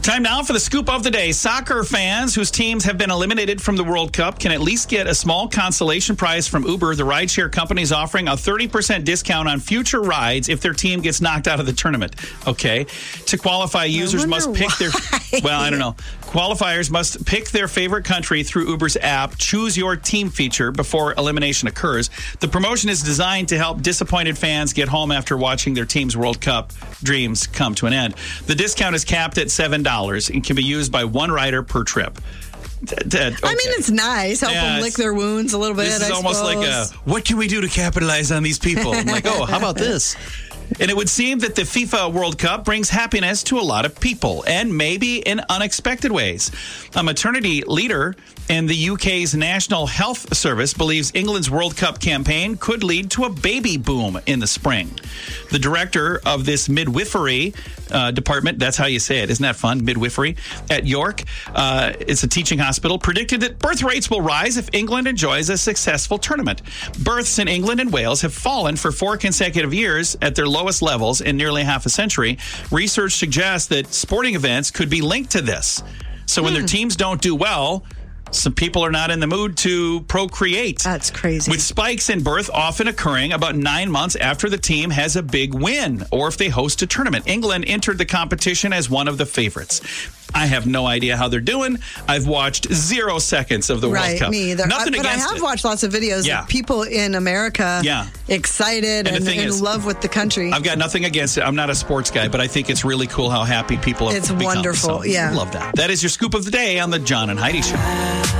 Time now for the scoop of the day. Soccer fans whose teams have been eliminated from the World Cup can at least get a small consolation prize from Uber. The rideshare company is offering a 30% discount on future rides if their team gets knocked out of the tournament. Okay. To qualify, users must pick their... Well, I don't know. Qualifiers must pick their favorite country through Uber's app, choose your team feature before elimination occurs. The promotion is designed to help disappointed fans get home after watching their team's World Cup dreams come to an end. The discount is capped at $7 and can be used by one rider per trip. Okay. I mean, it's nice. Help them lick their wounds a little bit. This is almost like what can we do to capitalize on these people? I'm like, oh, how about this? And it would seem that the FIFA World Cup brings happiness to a lot of people, and maybe in unexpected ways. A maternity leader in the UK's National Health Service believes England's World Cup campaign could lead to a baby boom in the spring. The director of this midwifery department, that's how you say it, isn't that fun? Midwifery at York, it's a teaching hospital, predicted that birth rates will rise if England enjoys a successful tournament. Births in England and Wales have fallen for 4 consecutive years at their lowest levels in nearly half a century. Research suggests that sporting events could be linked to this. So when their teams don't do well, some people are not in the mood to procreate. That's crazy. With spikes in birth often occurring about 9 months after the team has a big win or if they host a tournament. England entered the competition as one of the favorites. I have no idea how they're doing. I've watched 0 seconds of the World Cup. Right, me either. Nothing but against I have watched lots of videos of people in America excited and in love with the country. I've got nothing against it. I'm not a sports guy, but I think it's really cool how happy people have become. It's wonderful, so, love that. That is your scoop of the day on the John and Heidi Show.